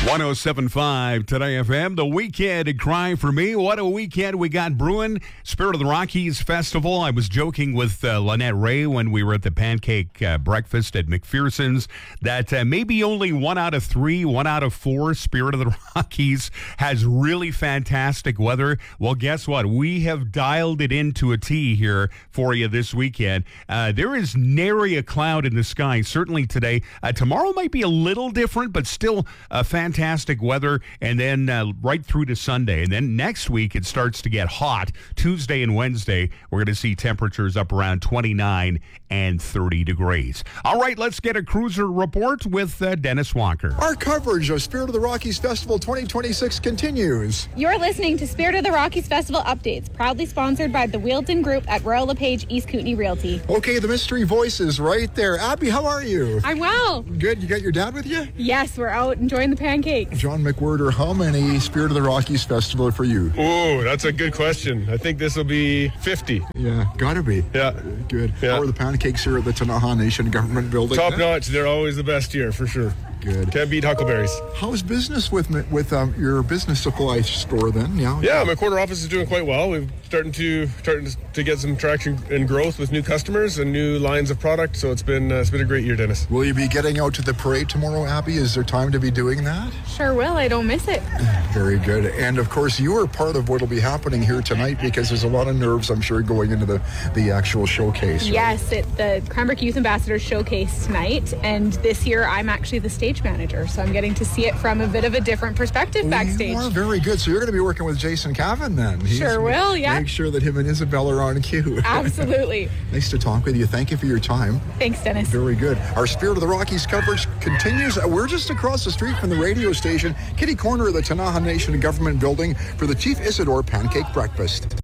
107.5 Today FM, the weekend cry for me. What a weekend we got brewing. Spirit of the Rockies Festival. I was joking with Lynette Ray when we were at the pancake breakfast at McPherson's that maybe only 1 out of 3, 1 out of 4 Spirit of the Rockies has really fantastic weather. Well, guess what? We have dialed it into a T here for you this weekend. There is nary a cloud in the sky, certainly today. Tomorrow might be a little different, but still fantastic weather, and then right through to Sunday. And then next week, it starts to get hot. Tuesday and Wednesday, we're going to see temperatures up around 29 and 30 degrees. All right, let's get a cruiser report with Dennis Walker. Our coverage of Spirit of the Rockies Festival 2026 continues. You're listening to Spirit of the Rockies Festival Updates, proudly sponsored by the Wheelton Group at Royal LePage East Kootenay Realty. Okay, the mystery voice is right there. Abby, how are you? I'm well. Good. You got your dad with you? Yes, we're out enjoying the pancakes. John McWhirter, how many Spirit of the Rockies Festival for you? Oh, that's a good question. I think this will be 50. Yeah, gotta be. Yeah. Good. Yeah. How are the pancakes here at the Tanaha Nation Government Building? Top notch. They're always the best here, for sure. Good. Can't beat Huckleberries. How's business with your business supply store then? Yeah, my corner office is doing quite well. We're starting to get some traction and growth with new customers and new lines of product. So it's been a great year, Dennis. Will you be getting out to the parade tomorrow, Abby? Is there time to be doing that? Sure will. I don't miss it. Very good. And of course, you are part of what will be happening here tonight because there's a lot of nerves, I'm sure, going into the actual showcase. Right? Yes, it's the Cranbrook Youth Ambassadors Showcase tonight, and this year I'm actually the stage manager, so I'm getting to see it from a bit of a different perspective backstage. You are very good. So you're going to be working with Jason Cavan then. Sure will, yeah. Make sure that him and Isabel are on cue. Absolutely. Nice to talk with you. Thank you for your time. Thanks, Dennis. Very good. Our Spirit of the Rockies coverage continues. We're just across the street from the radio station, kitty corner of the Tanaha Nation Government Building for the Chief Isidore Pancake Breakfast.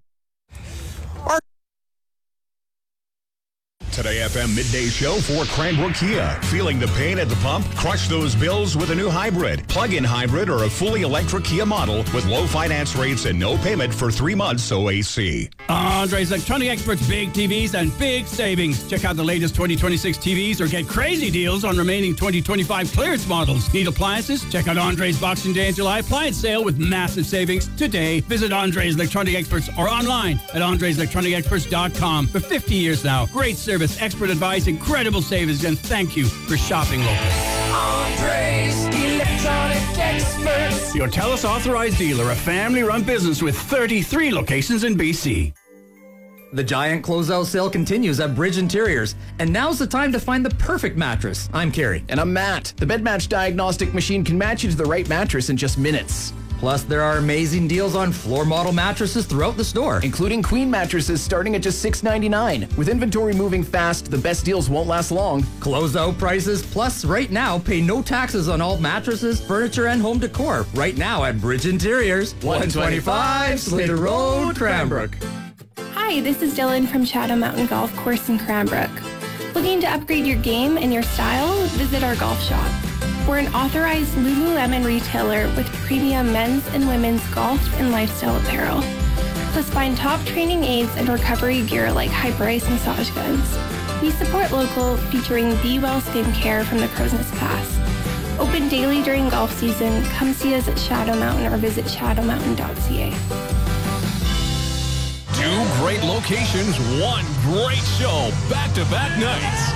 Today FM Midday Show for Cranbrook Kia. Feeling the pain at the pump? Crush those bills with a new hybrid. Plug-in hybrid or a fully electric Kia model with low finance rates and no payment for 3 months OAC. Andre's Electronic Experts, big TVs and big savings. Check out the latest 2026 TVs or get crazy deals on remaining 2025 clearance models. Need appliances? Check out Andre's Boxing Day and July appliance sale with massive savings today. Visit Andre's Electronic Experts or online at andreselectronicexperts.com. For 50 years now, great service, expert advice, incredible savings, and thank you for shopping local. Andre's Electronic Experts. Your TELUS authorized dealer, a family-run business with 33 locations in BC. The giant closeout sale continues at Bridge Interiors, and now's the time to find the perfect mattress. I'm Kerry. And I'm Matt. The Bed Match diagnostic machine can match you to the right mattress in just minutes. Plus, there are amazing deals on floor model mattresses throughout the store, including queen mattresses starting at just $6.99. With inventory moving fast, the best deals won't last long. Closeout prices, plus right now, pay no taxes on all mattresses, furniture, and home decor. Right now at Bridge Interiors, 125 Slater Road, Cranbrook. Hi, this is Dylan from Shadow Mountain Golf Course in Cranbrook. Looking to upgrade your game and your style? Visit our golf shop. We're an authorized Lululemon retailer with premium men's and women's golf and lifestyle apparel. Plus find top training aids and recovery gear like Hyperice massage guns. We support local, featuring Be Well skincare from the Crow's Nest Pass. Open daily during golf season. Come see us at Shadow Mountain or visit shadowmountain.ca. 2 great locations, 1 great show, back-to-back nights.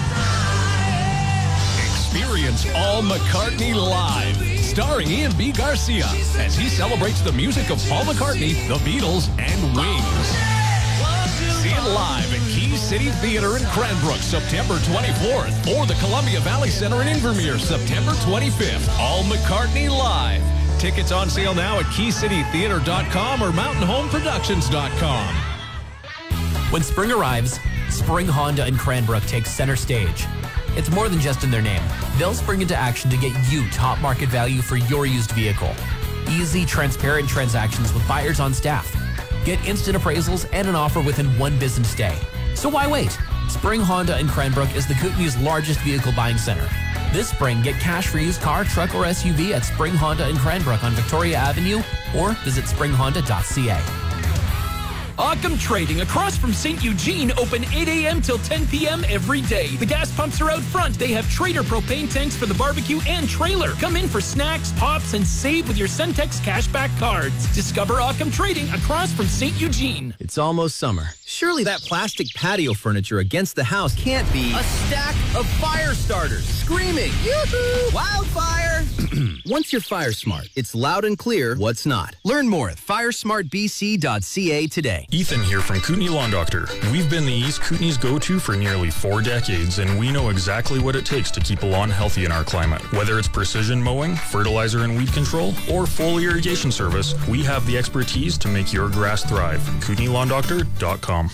Experience All McCartney Live, starring Ian B. Garcia, as he celebrates the music of Paul McCartney, the Beatles, and Wings. See it live at Key City Theatre in Cranbrook, September 24th, or the Columbia Valley Center in Invermere, September 25th. All McCartney Live. Tickets on sale now at keycitytheater.com or mountainhomeproductions.com. When spring arrives, Spring Honda in Cranbrook takes center stage. It's more than just in their name. They'll spring into action to get you top market value for your used vehicle. Easy, transparent transactions with buyers on staff. Get instant appraisals and an offer within 1 business day. So why wait? Spring Honda in Cranbrook is the Kootenay's largest vehicle buying center. This spring, get cash for used car, truck, or SUV at Spring Honda in Cranbrook on Victoria Avenue or visit springhonda.ca. Occam Trading across from St. Eugene, open 8 a.m. till 10 p.m. every day. The gas pumps are out front. They have Trader propane tanks for the barbecue and trailer. Come in for snacks, pops, and save with your Centex cashback cards. Discover Occam Trading across from St. Eugene. It's almost summer. Surely that plastic patio furniture against the house can't be a stack of fire starters screaming, yoo-hoo, wildfire! Once you're Fire Smart, it's loud and clear what's not. Learn more at firesmartbc.ca today. Ethan here from Kootenay Lawn Doctor. We've been the East Kootenay's go-to for nearly 4 decades, and we know exactly what it takes to keep a lawn healthy in our climate. Whether it's precision mowing, fertilizer and weed control, or full irrigation service, we have the expertise to make your grass thrive. KootenayLawnDoctor.com.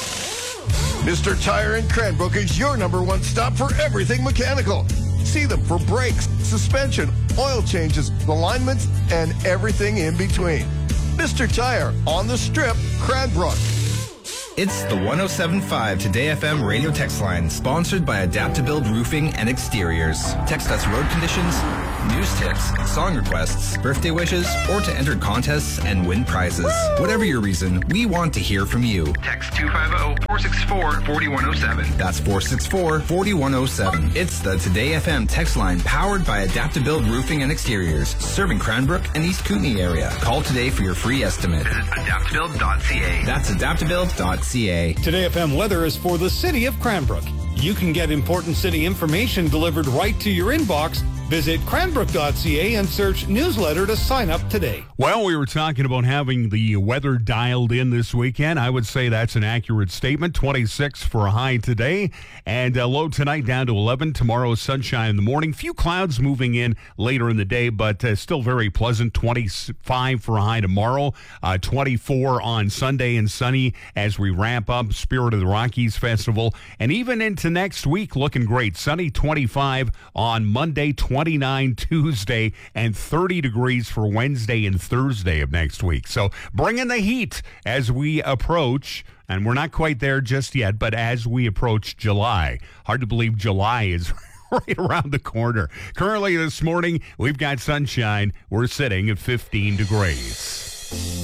Mr. Tire in Cranbrook is your #1 stop for everything mechanical. See them for brakes, suspension, oil changes, alignments, and everything in between. Mr. Tire on the Strip, Cranbrook. It's the 107.5 Today FM radio text line, sponsored by Adaptabuild Roofing and Exteriors. Text us road conditions, news tips, song requests, birthday wishes, or to enter contests and win prizes. Whatever your reason, we want to hear from you. Text 250-464-4107. That's 464-4107. It's the Today FM text line, powered by Adaptabuild Roofing and Exteriors, serving Cranbrook and East Kootenay area. Call today for your free estimate. Visit adaptabuild.ca. That's adaptabuild.ca. Today FM weather is for the city of Cranbrook. You can get important city information delivered right to your inbox. Visit cranbrook.ca and search newsletter to sign up today. Well, we were talking about having the weather dialed in this weekend. I would say that's an accurate statement. 26 for a high today, and low tonight down to 11. Tomorrow, sunshine in the morning. Few clouds moving in later in the day, but still very pleasant. 25 for a high tomorrow. 24 on Sunday, and sunny as we ramp up Spirit of the Rockies Festival. And even into next week, looking great. Sunny 25 on Monday, 29 Tuesday, and 30 degrees for Wednesday and Thursday of next week. So bring in the heat as we approach, and we're not quite there just yet, but as we approach July. Hard to believe July is right around the corner. Currently this morning, we've got sunshine. We're sitting at 15 degrees.